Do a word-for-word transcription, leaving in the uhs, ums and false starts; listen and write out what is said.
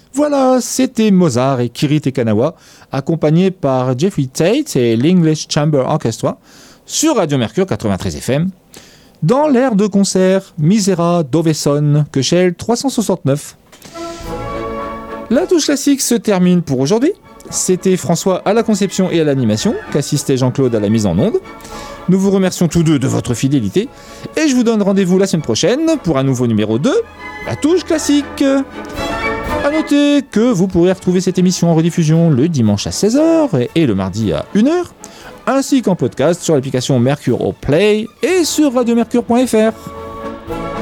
Voilà, c'était Mozart et Kiri Tekanawa, accompagnés par Jeffrey Tate et l'English Chamber Orchestra, sur Radio Mercure quatre-vingt-treize F M, dans l'air de concert Misera Dove Son, Köchel trois cent soixante-neuf. La touche classique se termine pour aujourd'hui. C'était François à la conception et à l'animation, qu'assistait Jean-Claude à la mise en onde. Nous vous remercions tous deux de votre fidélité, et je vous donne rendez-vous la semaine prochaine pour un nouveau numéro de La touche classique. A noter que vous pourrez retrouver cette émission en rediffusion le dimanche à seize heures et le mardi à une heure, ainsi qu'en podcast sur l'application Mercure au Play et sur radio mercure point f r.